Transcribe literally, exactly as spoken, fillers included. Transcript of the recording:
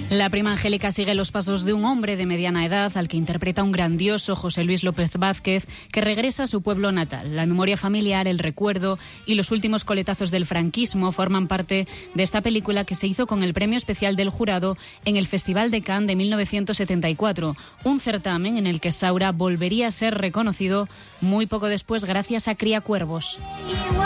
La prima Angélica sigue los pasos de un hombre de mediana edad al que interpreta un grandioso José Luis López Vázquez, que regresa a su pueblo natal. La memoria familiar, el recuerdo y los últimos coletazos del franquismo forman parte de esta película, que se hizo con el premio especial del jurado en el Festival de Cannes de mil novecientos setenta y cuatro, un certamen en el que Saura volvería a ser reconocido muy poco después gracias a Criacuervos.